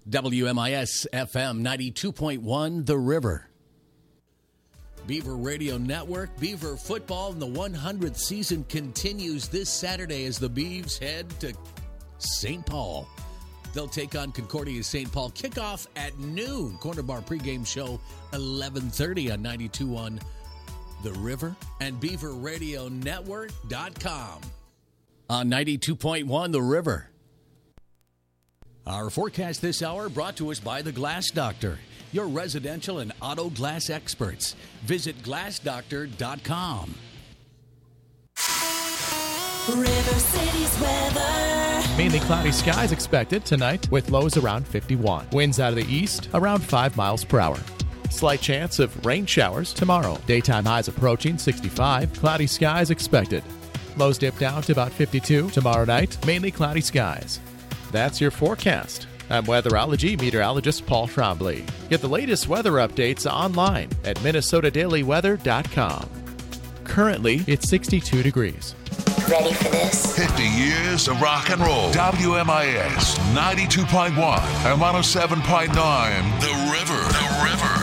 WMIS FM 92.1 The River. Beaver Radio Network, Beaver football in the 100th season continues this Saturday as the Beavs head to St. Paul. They'll take on Concordia St. Paul. Kickoff at noon. Corner Bar pregame show 11:30 on 92.1 The River and BeaverRadioNetwork.com. On 92.1 The River. Our forecast this hour brought to us by The Glass Doctor, your residential and auto glass experts. Visit glassdoctor.com. River City's weather. Mainly cloudy skies expected tonight with lows around 51. Winds out of the east around 5 miles per hour. Slight chance of rain showers tomorrow. Daytime highs approaching 65. Cloudy skies expected. Lows dip down to about 52 tomorrow night. Mainly cloudy skies. That's your forecast. I'm weatherology meteorologist Paul Trombley. Get the latest weather updates online at minnesotadailyweather.com. Currently, it's 62 degrees. Ready for this? 50 years of rock and roll. WMIS 92.1 and 107.9 The River.